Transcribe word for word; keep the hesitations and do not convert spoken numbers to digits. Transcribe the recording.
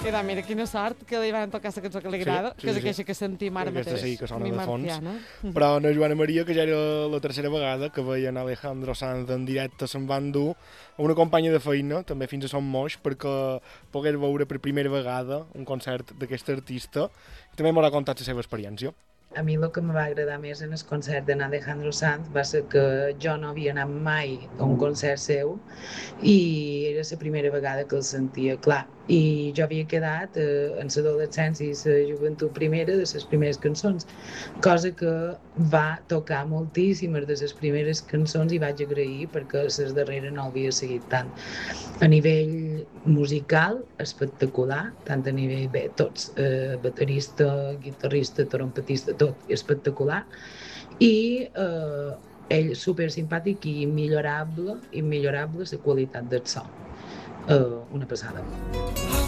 quedar, mira, quina sort que li van tocar la cançó que li agrada, sí, que és sí, aquella que sentim ara aquesta mateix. sí que sona Mi de fons. Marciano. Però la Joana Maria, que ja era la tercera vegada que veien Alejandro Sanz en directe, se'n van dur a una companya de feina, també fins a Son Moix, perquè pogués veure per primera vegada un concert d'aquest artista i també m'haurà contat la seva experiència. A mi el que em va agradar més en el concert d'en Alejandro Sanz va ser que jo no havia anat mai a un concert seu i era la primera vegada que el sentia, clar. I jo havia quedat eh, en l'adolescència i la joventut primera de les primeres cançons, cosa que va tocar moltíssimes de les primeres cançons i vaig agrair perquè les darreres no havia seguit tant. A nivell musical, espectacular, tant a nivell, bé, tots, eh, baterista, guitarrista, trompetista, tot espectacular, i eh, ell super simpàtic i immillorable, immillorable la qualitat del so. Eh, una passada.